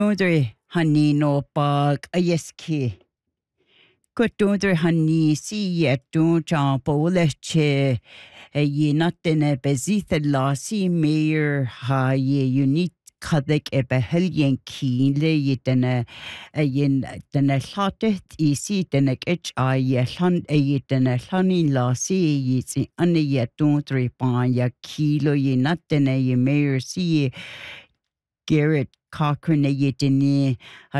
Dre honey no bug a yeski. Good dre honey see yet don't jump che a ye not in a bezitha la see mayor ha ye unique Kadik e behelien keen le ye denne a yin denne llatet I see denne itch I ye lhan a ye denne llani la see ye see anne ye don't three pan ya kilo ye not denne ye mayor see Garrett Cochrane ye denne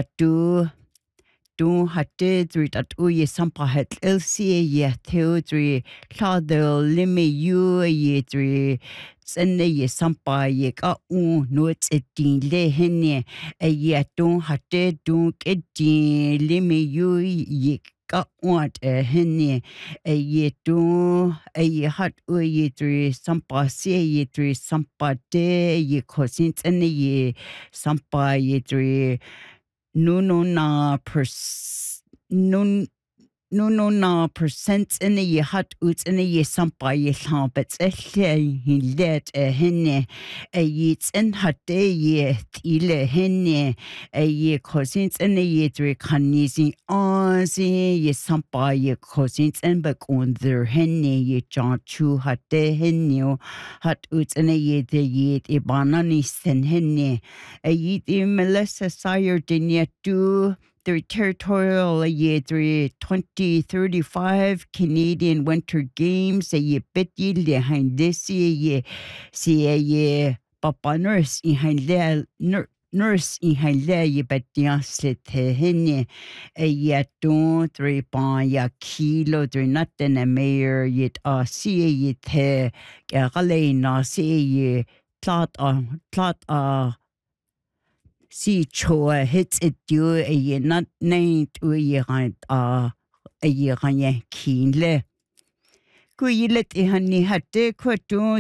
Dún hatte drút at uye sampa het elsie ye theodri cladel limi you ye dri senne ye sampa ye ka notes et din le henne e ye dún hatte dún kedin limi you ye ka henne e ye dún e ye hat uye dri sampa se ye dri sampa de ye cosin senne ye sampa ye dri no na percent in the ye hut ut in the ye sampa ye but he let a henne a yeats in hut day ye ile henne a ye cousins in the ye three canisi ye sampa ye cousins and back on their henne ye john chu hut day henne hut ut in the ye e banani sen henne a ye melissa sire dinya do the territorial year 2035 Canadian Winter Games a ye bit ye behind this ye see a ye papa nurse in nurse in le ye bet slit henne a ye don't 3 pound ya kilo three nothing a mayor yet see ye te gale na see ye clot Si choa hits it do a ye not named ye a ye keen le. Go ye let a honey hat de quato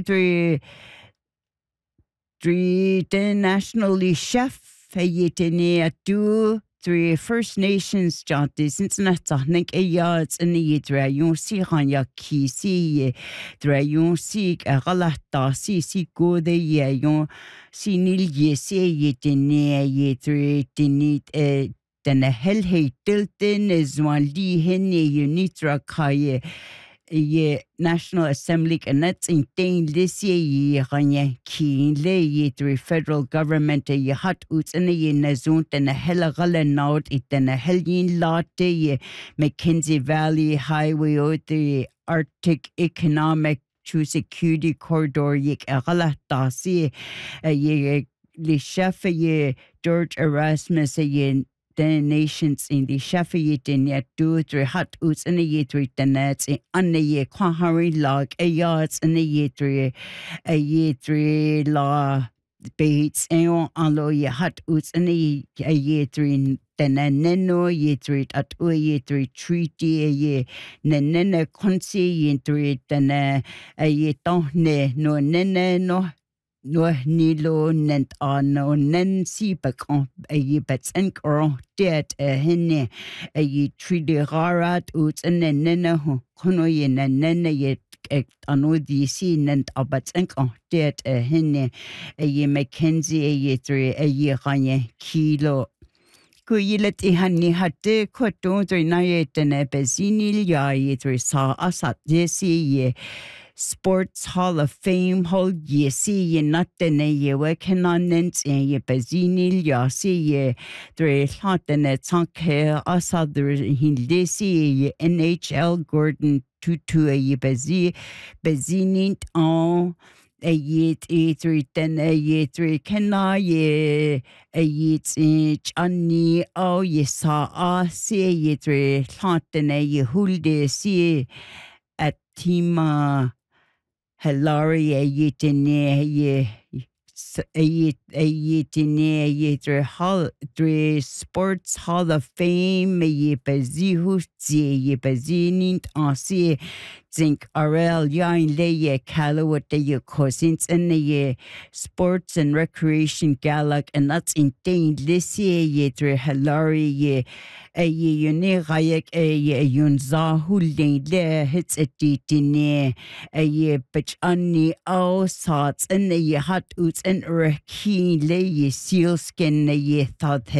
three nationally chef a ye tene a do three First Nations jantis since not think a yards in the yidra yon si hanya ki si dra yon si a galata si go de ye yon si nil ye se ye tene ye three tenit den a hell he tiltin is one li henne unitra kaye ye National Assembly and that's in Dane this year ye keen le ye three federal government ye hot uts in ye nazunt and a hella galen out it and a hellion lot ye Mackenzie Valley Highway or the Arctic Economic to Security Corridor ye agala tasi ye le chef ye George Erasmus ye the nations in the Sheffield in yet do three hot oots in the year three the nets in the year quahari log a yards in the year three law baits and on lo ye hot oots in the year three then neno ye three at ye three treaty a year nene consi ye three then a ye don't ne no nene no nilo nent no nen si bakon a ye bets and girl dead a henne a ye treaty garat ut and nene ho kono ye nene ye ano di si nent abats and dead a henne a ye Mackenzie a ye three a ye ganye kilo Go ye let I honey hatte quato three night and a bezini ya ye three saw us at this ye Sports Hall of Fame hold ye see ye nothing ye working on nents and ye bezini ya see ye three hot and it's care us other in see ye NHL Gordon Tutu a ye bezini on a ye three ten a ye three cana ye a ye chani oh ye saw see ye three hot and a ye hulde see at Tima Hilary a yitine ye three sports hall of fame ye bezihu ye bezinint ansi Zinc RL yain leye Calawat ye cousins and ye sports and recreation galak and that's in Dane Lissie ye dre Halari ye a ye yune rayak a ye yun zahulin le hits a ditine a ye bitch anni all sorts and ye hot oots and rekeen le ye sealskin ye thought